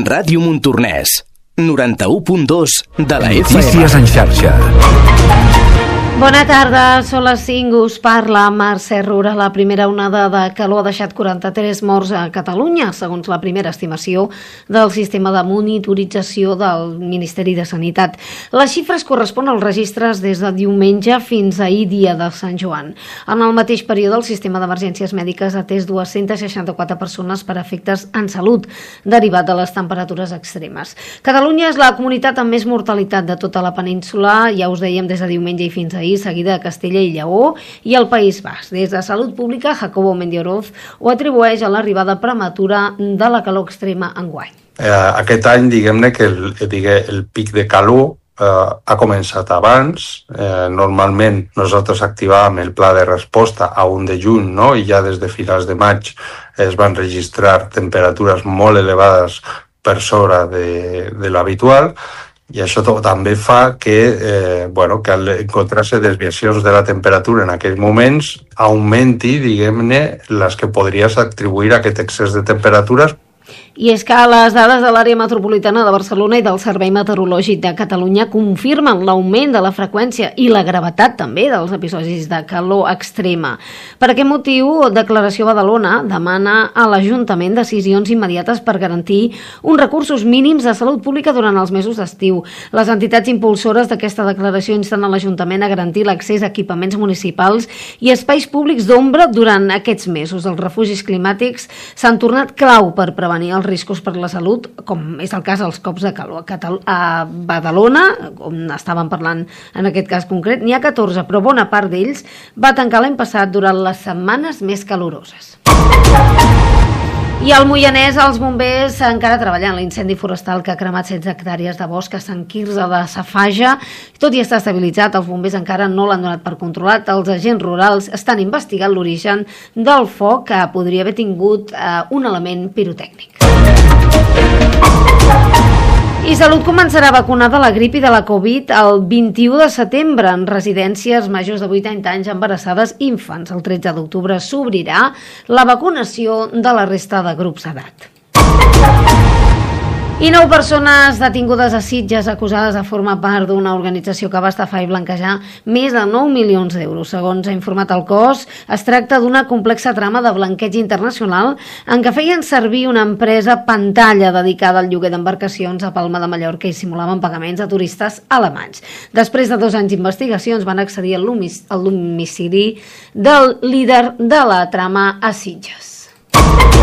Ràdio Montornès, 91.2 de la FM. Notícies en xarxa. Bona tarda, són les 5, us parla Mercè Rura. La primera onada de calor ha deixat 43 morts a Catalunya, segons la primera estimació del sistema de monitorització del Ministeri de Sanitat. Les xifres corresponen als registres des de diumenge fins ahir, dia de Sant Joan. En el mateix període, el sistema d'emergències mèdiques ha atès 264 persones per efectes en salut, derivat de les temperatures extremes. Catalunya és la comunitat amb més mortalitat de tota la península, ja us dèiem des de diumenge i fins ahir, seguida de Castella i Lleó i el País Basc. Des de Salut Pública, Jacobo Mendioroz ho atribueix a l'arribada prematura de la calor extrema enguany. Aquest any, diguem-ne que el pic de calor ha començat abans. Normalment nosaltres activàvem el pla de resposta a 1 de juny, no? I ja des de finals de maig es van registrar temperatures molt elevades per sobre de l'habitual. I això també fa que, que al encontrar-se desviacions de la temperatura en aquells moments augmenti, diguem-ne, les que podries atribuir a aquest excés de temperatures. I és que les dades de l'àrea metropolitana de Barcelona i del Servei Meteorològic de Catalunya confirmen l'augment de la freqüència i la gravetat també dels episodis de calor extrema. Per aquest motiu, Declaració Badalona demana a l'Ajuntament decisions immediates per garantir uns recursos mínims de salut pública durant els mesos d'estiu. Les entitats impulsores d'aquesta declaració insten a l'Ajuntament a garantir l'accés a equipaments municipals i espais públics d'ombra durant aquests mesos. Els refugis climàtics s'han tornat clau per prevenir els riscos per la salut, com és el cas dels cops de calor. A Badalona, on estàvem parlant en aquest cas concret, n'hi ha 14, però bona part d'ells va tancar l'any passat durant les setmanes més caloroses. I al Moianès, els bombers encara treballant l'incendi forestal que ha cremat 16 hectàrees de bosc a Sant Quirze de Safaja. Tot i estar estabilitzat, els bombers encara no l'han donat per controlat. Els agents rurals estan investigant l'origen del foc que podria haver tingut un element pirotècnic. I Salut començarà a vacunar de la grip i de la Covid el 21 de setembre en residències majors de 80 anys, embarassades i infants. El 13 d'octubre s'obrirà la vacunació de la resta de grups d'edat. I 9 persones detingudes a Sitges acusades de formar part d'una organització que va estafar i blanquejar més de 9 milions d'euros. Segons ha informat el cos, es tracta d'una complexa trama de blanqueig internacional en què feien servir una empresa pantalla dedicada al lloguer d'embarcacions a Palma de Mallorca i simulaven pagaments a turistes alemanys. Després de 2 anys d'investigacions van accedir al domicili del líder de la trama a Sitges.